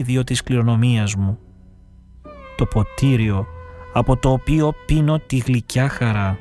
μερίδιο της κληρονομίας μου, το ποτήριο από το οποίο πίνω τη γλυκιά χαρά.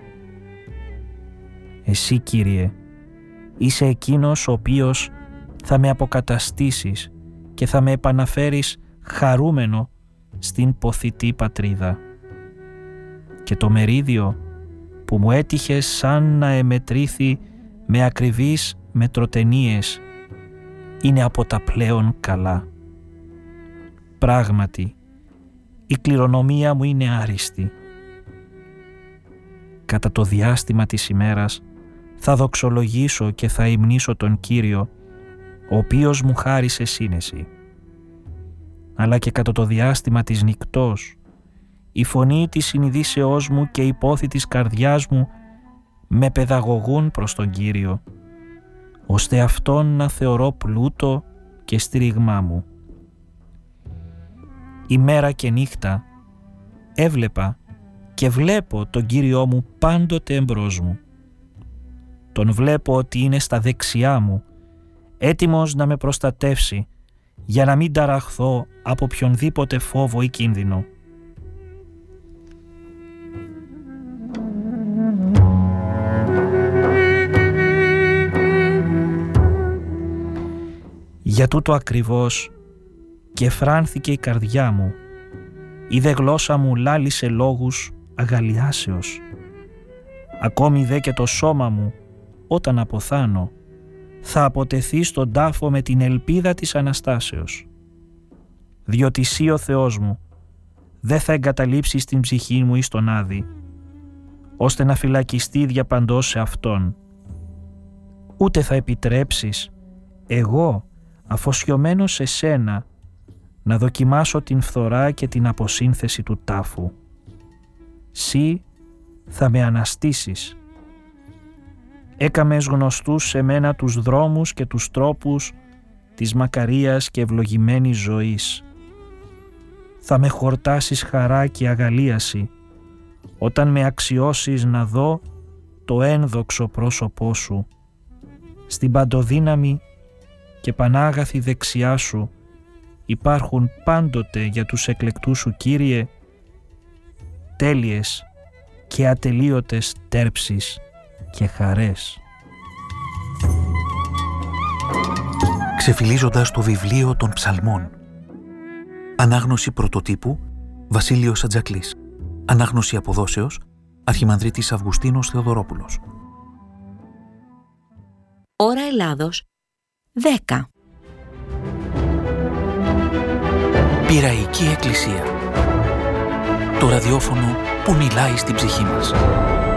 Εσύ, Κύριε, είσαι εκείνος ο οποίος θα με αποκαταστήσεις και θα με επαναφέρεις χαρούμενο στην ποθητή πατρίδα. Και το μερίδιο που μου έτυχε σαν να εμετρήθη με ακριβείς μετροτενίες είναι από τα πλέον καλά. Πράγματι, η κληρονομία μου είναι άριστη. Κατά το διάστημα της ημέρας θα δοξολογήσω και θα υμνήσω τον Κύριο, ο οποίος μου χάρισε σύνεση. Αλλά και κατά το διάστημα της νυκτός, η φωνή της συνειδήσεώς μου και η πόθη της καρδιάς μου με παιδαγωγούν προς τον Κύριο, ώστε Αυτόν να θεωρώ πλούτο και στήριγμά μου. Ημέρα και νύχτα έβλεπα και βλέπω τον Κύριό μου πάντοτε εμπρός μου. Τον βλέπω ότι είναι στα δεξιά μου, έτοιμος να με προστατεύσει, για να μην ταραχθώ από οποιονδήποτε φόβο ή κίνδυνο. Για τούτο ακριβώς και φράνθηκε η καρδιά μου, η δε γλώσσα μου λάλησε λόγους αγαλιάσεως. Ακόμη δε και το σώμα μου, όταν αποθάνω, θα αποτεθεί στον τάφο με την ελπίδα της Αναστάσεως. Διότι Συ ο Θεός μου δεν θα εγκαταλείψεις την ψυχή μου εις τον Άδη, ώστε να φυλακιστεί διαπαντός σε Αυτόν. Ούτε θα επιτρέψεις εγώ, αφοσιωμένος σε Σένα, να δοκιμάσω την φθορά και την αποσύνθεση του τάφου. Συ θα με αναστήσεις. Έκαμες γνωστούς σε μένα τους δρόμους και τους τρόπους της μακαρίας και ευλογημένης ζωής. Θα με χορτάσεις χαρά και αγαλίαση όταν με αξιώσεις να δω το ένδοξο πρόσωπό Σου. Στην παντοδύναμη και πανάγαθη δεξιά Σου υπάρχουν πάντοτε για τους εκλεκτούς Σου, Κύριε, τέλειες και ατελείωτες τέρψεις και χαρές. Ξεφυλίζοντας το βιβλίο των Ψαλμών. Ανάγνωση πρωτοτύπου Βασίλειος Ατζακλής. Ανάγνωση αποδόσεως Αρχιμανδρίτης Αυγουστίνος Θεοδωρόπουλος. Ώρα Ελλάδος 10. Πειραϊκή Εκκλησία. Το ραδιόφωνο που μιλάει στην ψυχή μας.